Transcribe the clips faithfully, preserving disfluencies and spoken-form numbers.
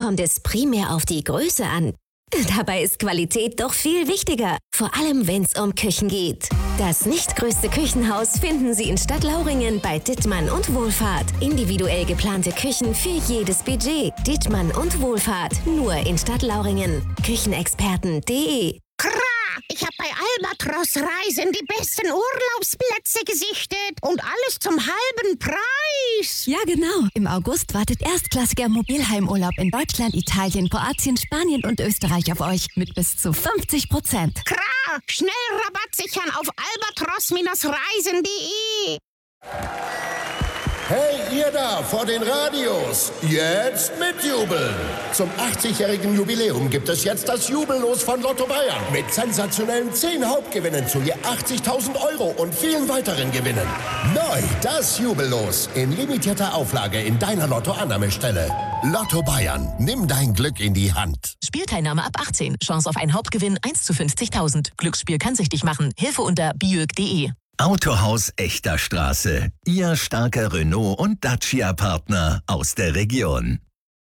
kommt es primär auf die Größe an. Dabei ist Qualität doch viel wichtiger, vor allem wenn es um Küchen geht. Das nächstgrößte Küchenhaus finden Sie in Stadtlauringen bei Dittmann und Wohlfahrt. Individuell geplante Küchen für jedes Budget. Dittmann und Wohlfahrt, nur in Stadtlauringen. Küchenexperten punkt de. Ich habe bei Albatros Reisen die besten Urlaubsplätze gesichtet und alles zum halben Preis. Ja, genau. Im August wartet erstklassiger Mobilheimurlaub in Deutschland, Italien, Kroatien, Spanien und Österreich auf euch mit bis zu fünfzig Prozent. Klar, schnell Rabatt sichern auf albatros Reisen punkt de. Hey, ihr da vor den Radios, jetzt mitjubeln! Zum achtzigjährigen Jubiläum gibt es jetzt das Jubellos von Lotto Bayern mit sensationellen zehn Hauptgewinnen zu je achtzigtausend Euro und vielen weiteren Gewinnen. Neu das Jubellos in limitierter Auflage in deiner Lotto-Annahmestelle. Lotto Bayern, nimm dein Glück in die Hand. Spielteilnahme ab achtzehn. Chance auf einen Hauptgewinn eins zu fünfzigtausend. Glücksspiel kann süchtig machen. Hilfe unter biög punkt de. Autohaus Echter Straße. Ihr starker Renault- und Dacia-Partner aus der Region.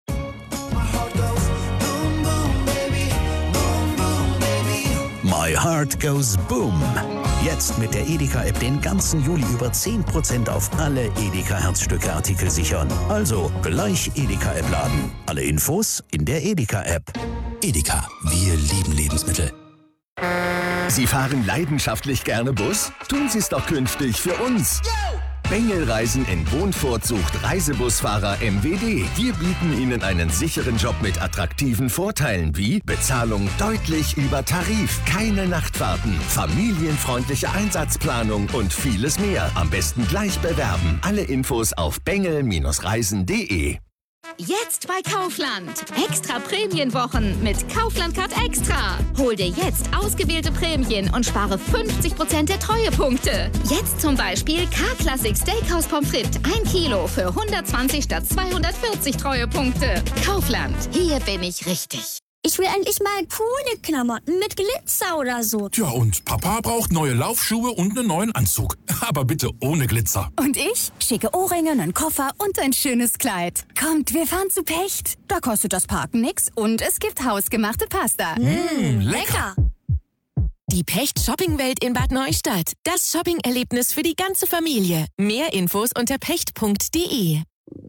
My Heart Goes Boom. Jetzt mit der Edeka-App den ganzen Juli über zehn Prozent auf alle Edeka-Herzstücke-Artikel sichern. Also gleich Edeka-App laden. Alle Infos in der Edeka-App. Edeka, wir lieben Lebensmittel. Sie fahren leidenschaftlich gerne Bus? Tun Sie es doch künftig für uns. Bengelreisen in Wohnfurt sucht Reisebusfahrer M W D. Wir bieten Ihnen einen sicheren Job mit attraktiven Vorteilen wie Bezahlung deutlich über Tarif, keine Nachtfahrten, familienfreundliche Einsatzplanung und vieles mehr. Am besten gleich bewerben. Alle Infos auf bengel Reisen punkt de. Jetzt bei Kaufland. Extra Prämienwochen mit Kaufland Card Extra. Hol dir jetzt ausgewählte Prämien und spare fünfzig Prozent der Treuepunkte. Jetzt zum Beispiel K-Classic Steakhouse Pommes frites ein Kilo für hundertzwanzig statt zweihundertvierzig Treuepunkte. Kaufland. Hier bin ich richtig. Ich will endlich mal coole Klamotten mit Glitzer oder so. Tja, und Papa braucht neue Laufschuhe und einen neuen Anzug. Aber bitte ohne Glitzer. Und ich? Schicke Ohrringe, einen Koffer und ein schönes Kleid. Kommt, wir fahren zu Pecht. Da kostet das Parken nix und es gibt hausgemachte Pasta. Mmh, lecker. Die Pecht Shoppingwelt in Bad Neustadt. Das Shopping-Erlebnis für die ganze Familie. Mehr Infos unter pecht punkt de.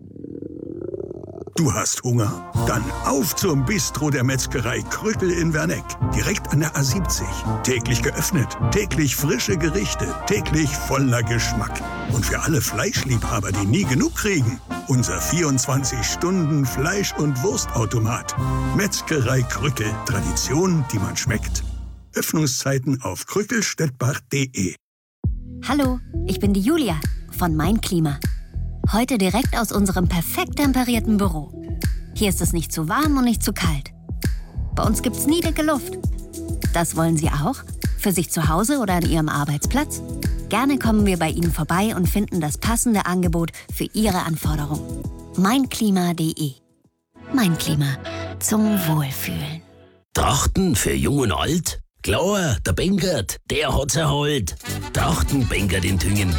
Du hast Hunger? Dann auf zum Bistro der Metzgerei Krückel in Werneck. Direkt an der A siebzig. Täglich geöffnet, täglich frische Gerichte, täglich voller Geschmack. Und für alle Fleischliebhaber, die nie genug kriegen, unser vierundzwanzig Stunden Fleisch- und Wurstautomat. Metzgerei Krückel. Tradition, die man schmeckt. Öffnungszeiten auf krückelstettbach punkt de. Hallo, ich bin die Julia von Mein Klima. Heute direkt aus unserem perfekt temperierten Büro. Hier ist es nicht zu warm und nicht zu kalt. Bei uns gibt's nie dicke Luft. Das wollen Sie auch? Für sich zu Hause oder an Ihrem Arbeitsplatz? Gerne kommen wir bei Ihnen vorbei und finden das passende Angebot für Ihre Anforderungen. mein klima punkt de. Mein Klima. Zum Wohlfühlen. Trachten für Jung und Alt? Klar, der Bengert, der hat's erholt. Trachten Bengert in Tüngen.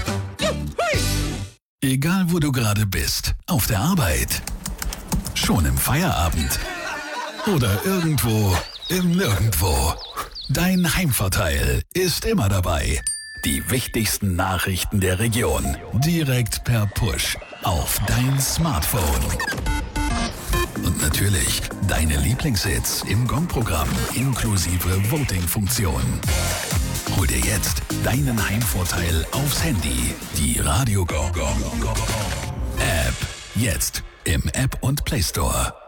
Egal, wo du gerade bist, auf der Arbeit, schon im Feierabend oder irgendwo im Nirgendwo. Dein Heimvorteil ist immer dabei. Die wichtigsten Nachrichten der Region direkt per Push auf dein Smartphone. Und natürlich deine Lieblingshits im Gong-Programm inklusive Voting-Funktion. Hol dir jetzt deinen Heimvorteil aufs Handy. Die Radio Go Go Go Go App. Jetzt im App und Play Store.